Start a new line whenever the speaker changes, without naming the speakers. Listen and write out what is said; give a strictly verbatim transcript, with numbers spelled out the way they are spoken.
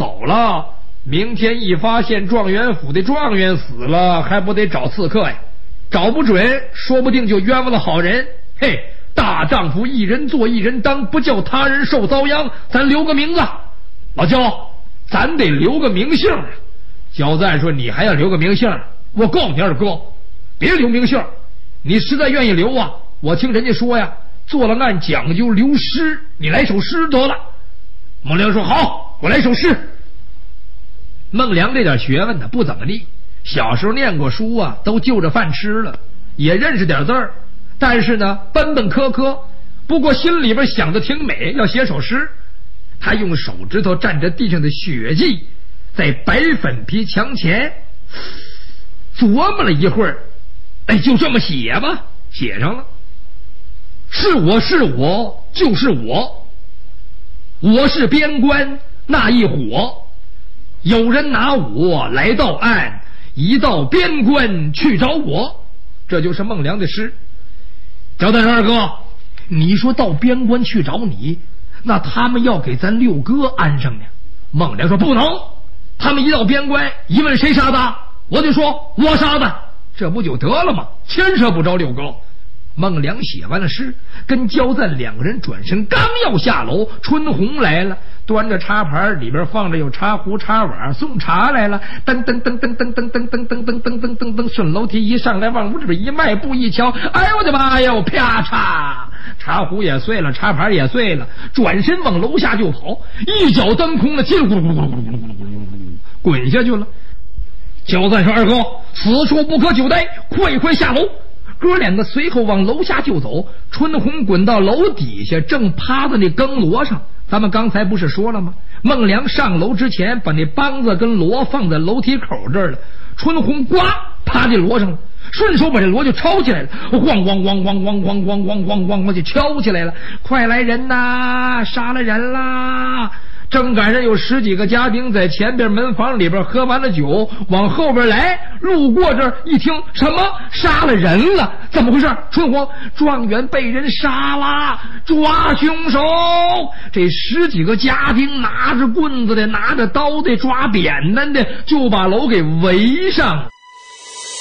走了，明天一发现状元府的状元死了，还不得找刺客呀？找不准，说不定就冤枉了好人。嘿，大丈夫一人做一人当，不叫他人受遭殃。咱留个名字，老焦，咱得留个名姓啊。焦赞说：“你还要留个名姓？我告诉你二哥，别留名姓。你实在愿意留啊，我听人家说呀，做了案讲究留诗，你来首诗得了。”孟良说：“好，我来首诗。”孟良这点学问呢不怎么地，小时候念过书啊，都就着饭吃了，也认识点字儿，但是呢笨笨磕磕，不过心里边想的挺美，要写首诗。他用手指头蘸着地上的血迹，在白粉皮墙前琢磨了一会儿，哎，就这么写吧，写上了。是我是我就是我，我是边关那一伙，有人拿我来到岸，一到边关去找我。这就是孟良的诗。焦大人二哥，你说到边关去找你，那他们要给咱六哥安上呢？孟良说：“不能，他们一到边关一问谁杀的，我就说我杀的，这不就得了吗？牵扯不着六哥。”孟良写完了诗，跟焦赞两个人转身，刚要下楼，春红来了，端着茶盘，里边放着有茶壶茶碗，送茶来了。噔噔噔噔噔噔噔噔噔噔噔噔噔噔，顺楼梯一上来，往屋里边一迈步一瞧，哎呦我的妈呀，啪嚓，茶壶也碎了，茶盘也碎了，转身往楼下就跑，一脚蹬空了，叽里咕噜咕噜咕噜咕噜咕噜咕噜滚下去了。焦赞说：“二哥，此处不可久待，快快下楼。”哥两个随后往楼下就走，春红滚到楼底下，正趴在那更箩上。咱们刚才不是说了吗？孟良上楼之前把那梆子跟锣放在楼梯口这儿了，春红呱趴进锣上了，顺手把这锣就抄起来了，咣咣咣咣咣咣咣咣咣咣咣就敲起来了。快来人呐，杀了人啦！正赶上有十几个家丁在前边门房里边喝完了酒，往后边来，路过这儿一听，什么杀了人了？怎么回事？春红，状元被人杀了，抓凶手！这十几个家丁拿着棍子的，拿着刀的，抓扁担的，就把楼给围上了。